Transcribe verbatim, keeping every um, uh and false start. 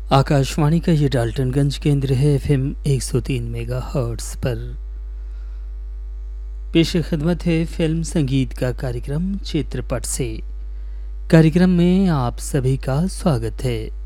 आकाशवाणी का ये डाल्टनगंज केंद्र है। एफएम एक सौ तीन मेगाहर्ट्ज़ पर पेश खिदमत है फिल्म संगीत का कार्यक्रम चित्रपट से। कार्यक्रम में आप सभी का स्वागत है।